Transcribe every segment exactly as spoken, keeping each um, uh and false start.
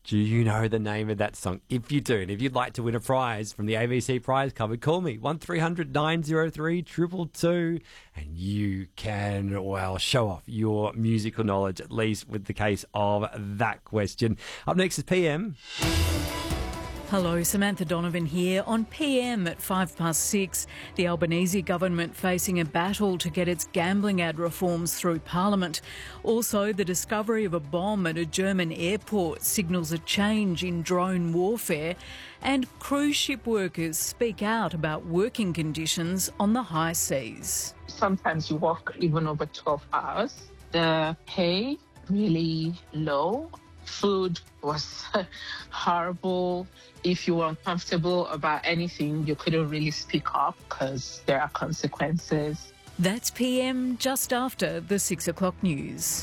Do you know the name of that song? If you do, and if you'd like to win a prize from the A B C prize cupboard, call me, one three hundred nine oh three two two two, and you can, well, show off your musical knowledge, at least with the case of that question. Up next is P M. Hello, Samantha Donovan here. On P M at five past six, the Albanese government facing a battle to get its gambling ad reforms through Parliament. Also, the discovery of a bomb at a German airport signals a change in drone warfare. And cruise ship workers speak out about working conditions on the high seas. Sometimes you work even over twelve hours. The pay really low. Food was horrible. If you were uncomfortable about anything, you couldn't really speak up because there are consequences. That's P M just after the six o'clock news.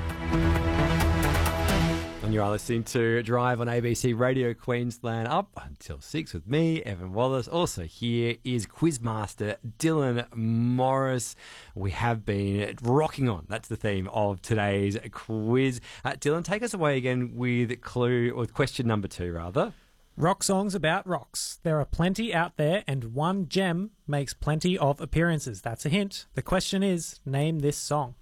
And you are listening to Drive on A B C Radio Queensland up until six with me, Evan Wallace. Also here is Quizmaster Dylan Morris. We have been rocking on. That's the theme of today's quiz. Uh, Dylan, take us away again with clue, with question number two, rather. Rock songs about rocks. There are plenty out there, and one gem makes plenty of appearances. That's a hint. The question is, name this song.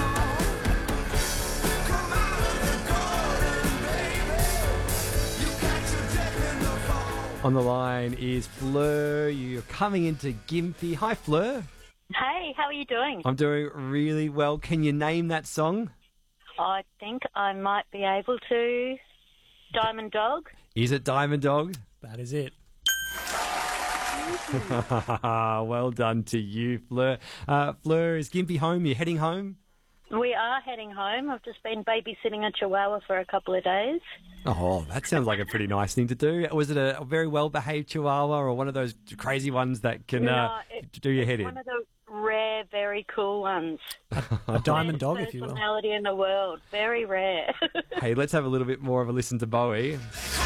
On the line is Fleur. You're coming into Gympie. Hi, Fleur. Hey, how are you doing? I'm doing really well. Can you name that song? I think I might be able to. Diamond Dog. Is it Diamond Dog? That is it. Well done to you, Fleur. Uh, Fleur, is Gympie home? You're heading home? We are heading home. I've just been babysitting a chihuahua for a couple of days. Oh, that sounds like a pretty nice thing to do. Was it a, a very well-behaved chihuahua or one of those crazy ones that can no, uh, it, do your head in? One of the rare, very cool ones. A diamond dog, if you will. Personality in the world. Very rare. Hey, let's have a little bit more of a listen to Bowie.